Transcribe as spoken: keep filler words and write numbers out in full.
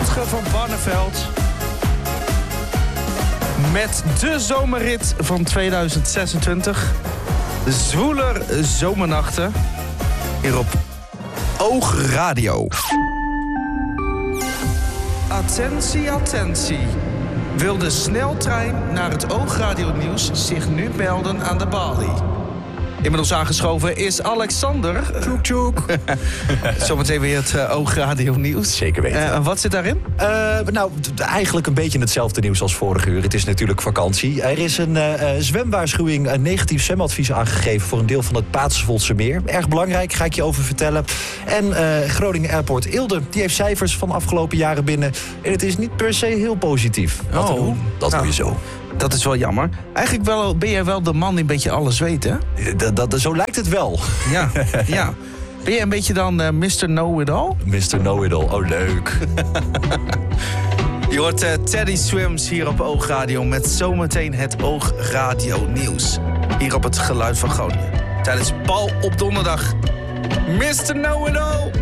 Rutger van Barneveld met de zomerrit van tweeduizend zesentwintig. Zwoeler zomernachten hier op Oogradio. Attentie, attentie. Wil de sneltrein naar het Oogradio nieuws zich nu melden aan de balie? Inmiddels aangeschoven is Alexander. Tjoek, tjoek. Zometeen weer het uh, Oogradio nieuws. Zeker weten. Uh, wat zit daarin? Uh, nou, t- eigenlijk een beetje hetzelfde nieuws als vorige uur. Het is natuurlijk vakantie. Er is een uh, zwemwaarschuwing, een negatief zwemadvies aangegeven voor een deel van het Paterswoldse meer. Erg belangrijk, ga ik je over vertellen. En uh, Groningen Airport Eelde, die heeft cijfers van de afgelopen jaren binnen. En het is niet per se heel positief. Wat Oh, te doen, dat nou. doe je zo. Dat is wel jammer. Eigenlijk wel, ben jij wel de man die een beetje alles weet, hè? Dat, dat, zo lijkt het wel. Ja, ja. Ben jij een beetje dan uh, mister Know-it-all? mister Know-it-all, oh leuk. Je hoort uh, Teddy Swims hier op Oogradio met zometeen het Oogradio nieuws. Hier op het Geluid van Groningen. Tijdens Paul op donderdag. mister Know-it-all!